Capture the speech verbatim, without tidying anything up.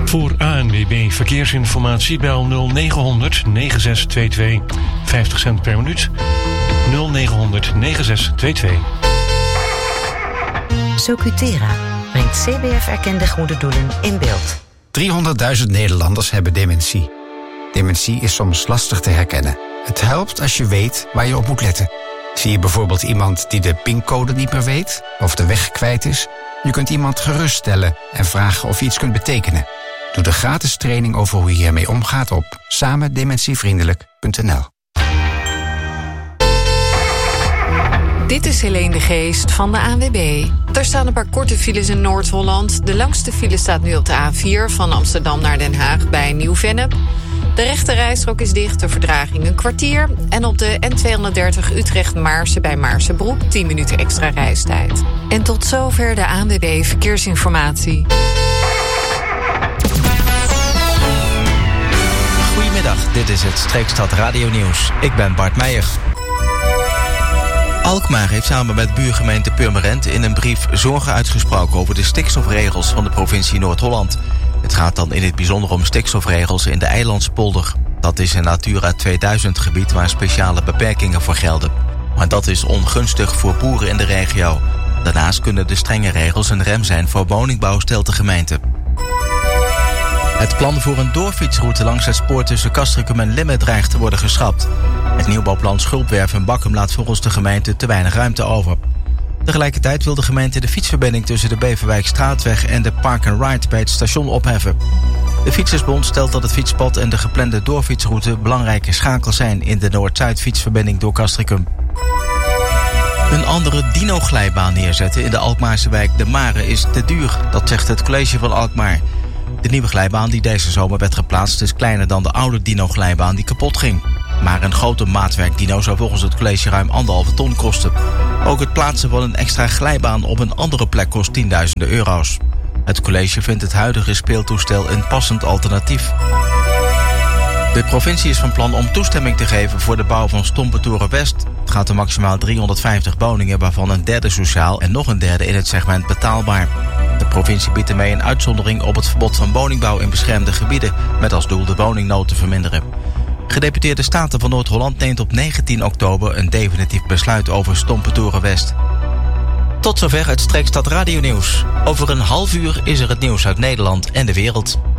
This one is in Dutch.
Voor A N W B Verkeersinformatie bel nul negen honderd negen zes twee twee. vijftig cent per minuut. nul negen honderd negen zes twee twee. Socutera brengt C B F-erkende goede doelen in beeld. driehonderdduizend Nederlanders hebben dementie. Dementie is soms lastig te herkennen. Het helpt als je weet waar je op moet letten. Zie je bijvoorbeeld iemand die de pincode niet meer weet of de weg kwijt is? Je kunt iemand geruststellen en vragen of je iets kunt betekenen. Doe de gratis training over hoe je hiermee omgaat op samen dementievriendelijk punt n l. Dit is Helene de Geest van de A N W B. Er staan een paar korte files in Noord-Holland. De langste file staat nu op de A vier van Amsterdam naar Den Haag bij Nieuw-Vennep. De rechte rijstrook is dicht, de vertraging een kwartier. En op de N tweehonderddertig Utrecht-Maarsen bij Maarsenbroek tien minuten extra reistijd. En tot zover de A N W B Verkeersinformatie. Goedemiddag, dit is het Streekstad Radio Nieuws. Ik ben Bart Meijer. Alkmaar heeft samen met buurgemeente Purmerend in een brief zorgen uitgesproken over de stikstofregels van de provincie Noord-Holland. Het gaat dan in het bijzonder om stikstofregels in de Eilandspolder. Dat is een Natura tweeduizend gebied waar speciale beperkingen voor gelden. Maar dat is ongunstig voor boeren in de regio. Daarnaast kunnen de strenge regels een rem zijn voor woningbouw, stelt de gemeente. Het plan voor een doorfietsroute langs het spoor tussen Castricum en Limmen dreigt te worden geschrapt. Het nieuwbouwplan Schulpwerf en Bakkum laat volgens de gemeente te weinig ruimte over. Tegelijkertijd wil de gemeente de fietsverbinding tussen de Beverwijkstraatweg en de Park and Ride bij het station opheffen. De Fietsersbond stelt dat het fietspad en de geplande doorfietsroute belangrijke schakels zijn in de Noord-Zuid fietsverbinding door Castricum. Een andere dino-glijbaan neerzetten in de Alkmaarse wijk De Mare is te duur, dat zegt het college van Alkmaar. De nieuwe glijbaan die deze zomer werd geplaatst is kleiner dan de oude dino-glijbaan die kapot ging. Maar een grote maatwerk dino zou volgens het college ruim anderhalve ton kosten. Ook het plaatsen van een extra glijbaan op een andere plek kost tienduizenden euro's. Het college vindt het huidige speeltoestel een passend alternatief. De provincie is van plan om toestemming te geven voor de bouw van Stompetoren West. Het gaat om maximaal driehonderdvijftig woningen, waarvan een derde sociaal en nog een derde in het segment betaalbaar. De provincie biedt ermee een uitzondering op het verbod van woningbouw in beschermde gebieden, met als doel de woningnood te verminderen. Gedeputeerde Staten van Noord-Holland neemt op negentien oktober een definitief besluit over Stompetoren West. Tot zover het Streekstad Radio Nieuws. Over een half uur is er het nieuws uit Nederland en de wereld.